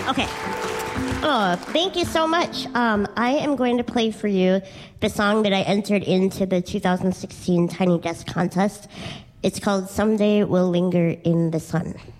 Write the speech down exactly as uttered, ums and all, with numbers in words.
Okay. Oh, thank you so much. Um, I am going to play for you the song that I entered into the two thousand sixteen Tiny Desk Contest. It's called Someday We'll Linger in the Sun.